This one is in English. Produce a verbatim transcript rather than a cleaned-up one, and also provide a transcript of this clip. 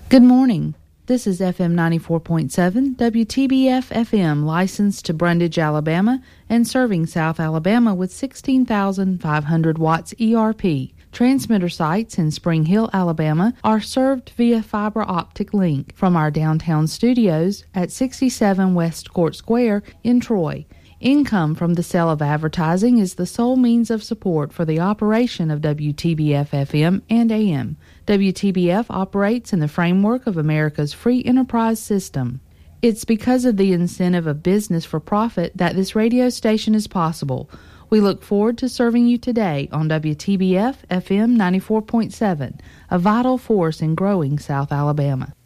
Good morning. This is F M ninety-four point seven, W T B F F M, licensed to Brundage, Alabama, and serving South Alabama with sixteen thousand five hundred watts E R P. Transmitter sites in Spring Hill, Alabama, are served via fiber optic link from our downtown studios at sixty-seven West Court Square in Troy. Income from the sale of advertising is the sole means of support for the operation of W T B F F M and A M. W T B F operates in the framework of America's free enterprise system. It's because of the incentive of business for profit that this radio station is possible. We look forward to serving you today on W T B F F M ninety-four point seven, a vital force in growing South Alabama.